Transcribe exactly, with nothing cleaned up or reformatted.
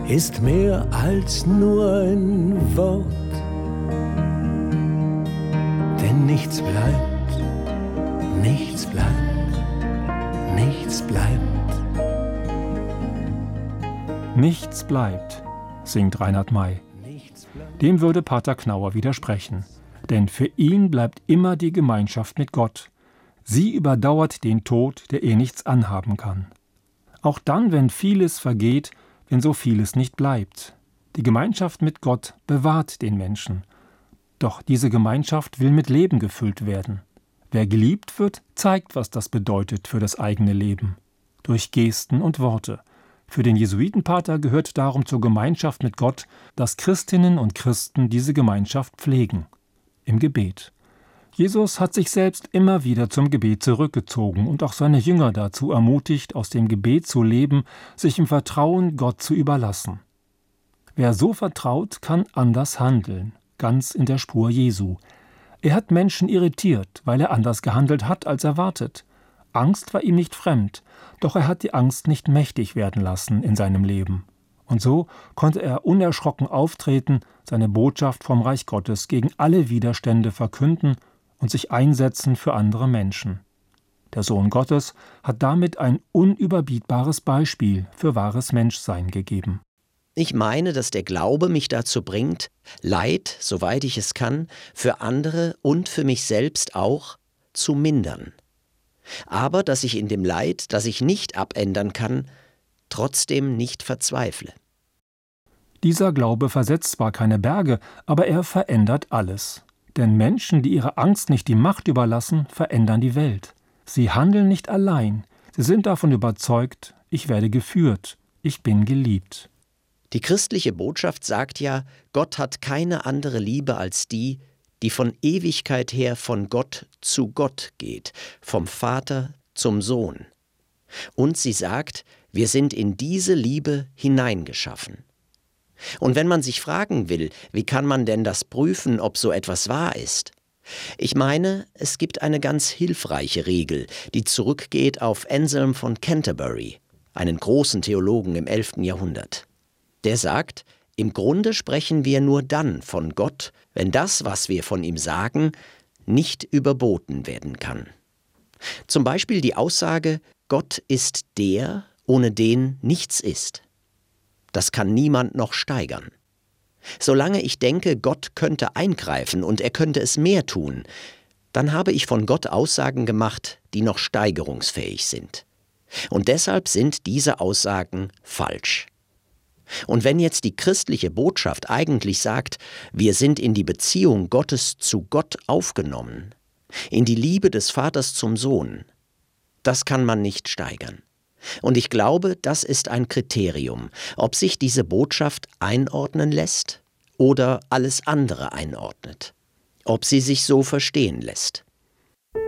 ist mehr als nur ein Wort, denn nichts bleibt, nichts bleibt, nichts bleibt. Nichts bleibt, singt Reinhard May. Dem würde Pater Knauer widersprechen. Denn für ihn bleibt immer die Gemeinschaft mit Gott. Sie überdauert den Tod, der ihr nichts anhaben kann. Auch dann, wenn vieles vergeht, wenn so vieles nicht bleibt. Die Gemeinschaft mit Gott bewahrt den Menschen. Doch diese Gemeinschaft will mit Leben gefüllt werden. Wer geliebt wird, zeigt, was das bedeutet für das eigene Leben. Durch Gesten und Worte. Für den Jesuitenpater gehört darum zur Gemeinschaft mit Gott, dass Christinnen und Christen diese Gemeinschaft pflegen. Im Gebet. Jesus hat sich selbst immer wieder zum Gebet zurückgezogen und auch seine Jünger dazu ermutigt, aus dem Gebet zu leben, sich im Vertrauen Gott zu überlassen. Wer so vertraut, kann anders handeln, ganz in der Spur Jesu. Er hat Menschen irritiert, weil er anders gehandelt hat als erwartet. Angst war ihm nicht fremd, doch er hat die Angst nicht mächtig werden lassen in seinem Leben. Und so konnte er unerschrocken auftreten, seine Botschaft vom Reich Gottes gegen alle Widerstände verkünden und sich einsetzen für andere Menschen. Der Sohn Gottes hat damit ein unüberbietbares Beispiel für wahres Menschsein gegeben. Ich meine, dass der Glaube mich dazu bringt, Leid, soweit ich es kann, für andere und für mich selbst auch zu mindern. Aber dass ich in dem Leid, das ich nicht abändern kann, trotzdem nicht verzweifle. Dieser Glaube versetzt zwar keine Berge, aber er verändert alles. Denn Menschen, die ihrer Angst nicht die Macht überlassen, verändern die Welt. Sie handeln nicht allein. Sie sind davon überzeugt, ich werde geführt, ich bin geliebt. Die christliche Botschaft sagt ja, Gott hat keine andere Liebe als die, die von Ewigkeit her von Gott zu Gott geht, vom Vater zum Sohn. Und sie sagt, wir sind in diese Liebe hineingeschaffen. Und wenn man sich fragen will, wie kann man denn das prüfen, ob so etwas wahr ist? Ich meine, es gibt eine ganz hilfreiche Regel, die zurückgeht auf Anselm von Canterbury, einen großen Theologen im elften Jahrhundert. Der sagt, im Grunde sprechen wir nur dann von Gott, wenn das, was wir von ihm sagen, nicht überboten werden kann. Zum Beispiel die Aussage, Gott ist der, ohne den nichts ist. Das kann niemand noch steigern. Solange ich denke, Gott könnte eingreifen und er könnte es mehr tun, dann habe ich von Gott Aussagen gemacht, die noch steigerungsfähig sind. Und deshalb sind diese Aussagen falsch. Und wenn jetzt die christliche Botschaft eigentlich sagt, wir sind in die Beziehung Gottes zu Gott aufgenommen, in die Liebe des Vaters zum Sohn, das kann man nicht steigern. Und ich glaube, das ist ein Kriterium, ob sich diese Botschaft einordnen lässt oder alles andere einordnet, ob sie sich so verstehen lässt.